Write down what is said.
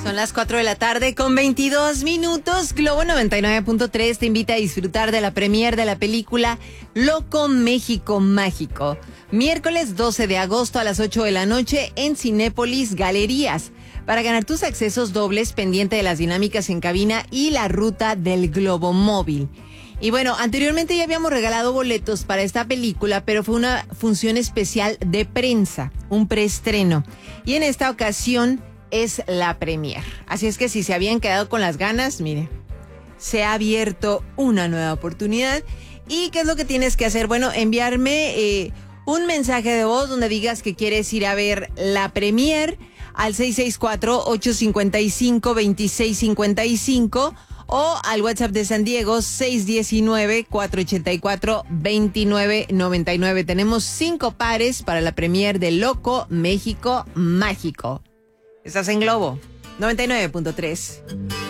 Son las 4 de la tarde con 22 minutos. Globo 99.3 te invita a disfrutar de la premier de la película Loco México Mágico. Miércoles 12 de agosto a las 8 de la noche en Cinépolis Galerías. Para ganar tus accesos dobles, pendiente de las dinámicas en cabina y la ruta del Globo Móvil. Y bueno, anteriormente ya habíamos regalado boletos para esta película, pero fue una función especial de prensa, un preestreno. Y en esta ocasión es la premier. Así es que si se habían quedado con las ganas, mire, se ha abierto una nueva oportunidad. ¿Y qué es lo que tienes que hacer? Bueno, enviarme un mensaje de voz donde digas que quieres ir a ver la premier al 664-855-2655 o al WhatsApp de San Diego 619-484-2999. Tenemos 5 pares para la premier de Loco México Mágico. Estás en Globo 99.3.